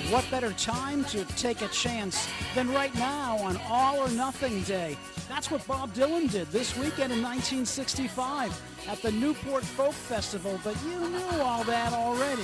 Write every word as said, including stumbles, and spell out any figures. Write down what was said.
what better time to take a chance than right now on All or Nothing Day? That's what Bob Dylan did this weekend in nineteen sixty-five at the Newport Folk Festival, but you knew all that already.